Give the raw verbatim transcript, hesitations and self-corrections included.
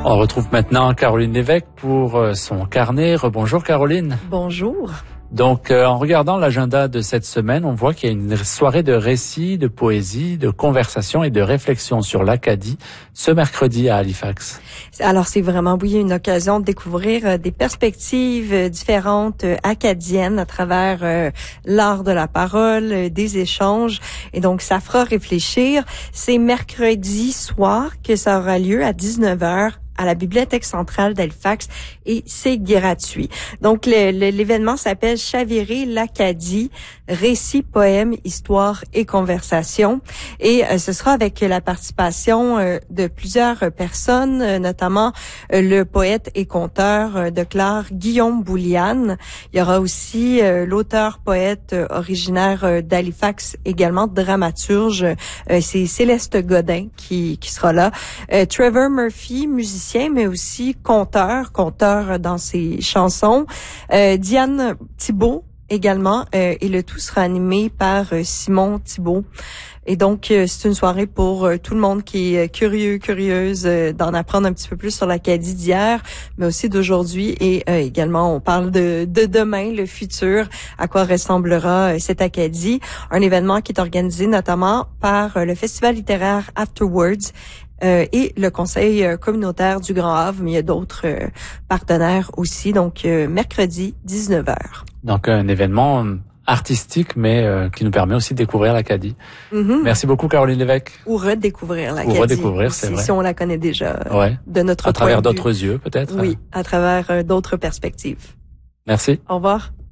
On retrouve maintenant Caroline Lévesque pour son carnet. Rebonjour Caroline. Bonjour. Donc, euh, en regardant l'agenda de cette semaine, on voit qu'il y a une soirée de récits, de poésie, de conversation et de réflexion sur l'Acadie ce mercredi à Halifax. Alors, c'est vraiment, oui, une occasion de découvrir euh, des perspectives euh, différentes euh, acadiennes à travers euh, l'art de la parole, euh, des échanges. Et donc, ça fera réfléchir. C'est mercredi soir que ça aura lieu à dix-neuf heures. À la Bibliothèque centrale d'Halifax et c'est gratuit. Donc, le, le, l'événement s'appelle Chavirer l'Acadie, récits, poèmes, histoire et conversation. Et euh, ce sera avec la participation euh, de plusieurs personnes, euh, notamment euh, le poète et conteur euh, de Clare, Guillaume Bouliane. Il y aura aussi euh, l'auteur-poète euh, originaire euh, d'Halifax, également dramaturge. Euh, c'est Céleste Godin qui, qui sera là. Euh, Trevor Murphy, musicien, mais aussi conteur, conteur dans ses chansons. Euh, Diane Thibault également, euh, et le tout sera animé par euh, Simon Thibault. Et donc, euh, c'est une soirée pour euh, tout le monde qui est curieux, curieuse euh, d'en apprendre un petit peu plus sur l'Acadie d'hier, mais aussi d'aujourd'hui. Et euh, également, on parle de, de demain, le futur, à quoi ressemblera euh, cette Acadie. Un événement qui est organisé notamment par euh, le Festival littéraire Afterwards, Euh, et le Conseil euh, communautaire du Grand Havre, mais il y a d'autres euh, partenaires aussi. Donc, euh, mercredi, dix-neuf heures. Donc, un événement artistique, mais euh, qui nous permet aussi de découvrir l'Acadie. Mm-hmm. Merci beaucoup, Caroline Lévesque. Ou redécouvrir l'Acadie. Ou redécouvrir, c'est vrai. Si on la connaît déjà. Ouais. De notre à travers point de vue. d'autres yeux, peut-être. Oui, à travers euh, d'autres perspectives. Merci. Au revoir.